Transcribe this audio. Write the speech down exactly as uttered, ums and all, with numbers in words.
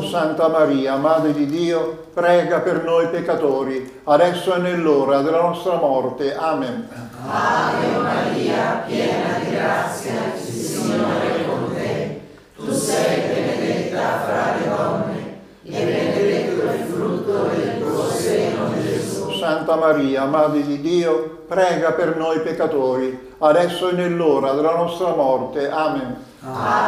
Santa Maria, Madre di Dio, prega per noi peccatori, adesso e nell'ora della nostra morte. Amen. Ave Maria, piena di grazia, il Signore è con te. Tu sei benedetta fra le donne, e benedetto il frutto del tuo seno, Gesù. Santa Maria, Madre di Dio, prega per noi peccatori, adesso e nell'ora della nostra morte. Amen. Ave